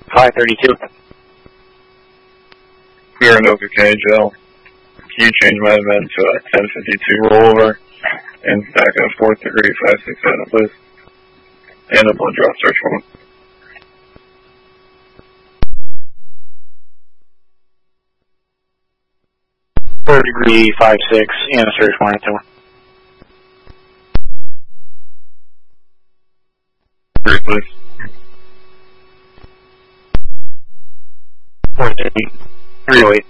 532. We are in Oka County Jail. Can you change my event to a 1052 rollover and back up 4th degree 567, please? And a blood draw search warrant. Third degree 56 and a search warrant to one. Please. 430. 308.